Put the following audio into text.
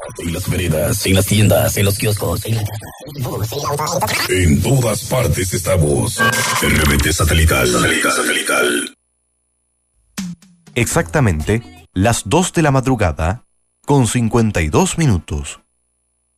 En las veredas, en las tiendas, en los kioscos, en la casa, en el bus, en el auto, en todas partes estamos. RBT Satelital. Satelital. Exactamente las 2 de la madrugada con 52 minutos.